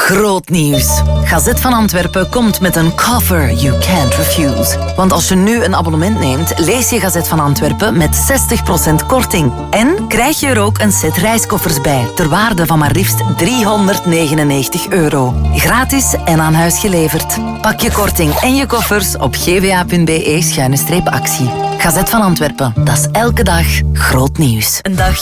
Groot nieuws. Gazet van Antwerpen komt met een cover you can't refuse. Want als je nu een abonnement neemt, lees je Gazet van Antwerpen met 60% korting. En krijg je er ook een set reiskoffers bij, ter waarde van maar liefst €399. Gratis en aan huis geleverd. Pak je korting en je koffers op gva.be/actie. Gazet van Antwerpen, dat is elke dag groot nieuws. Een dag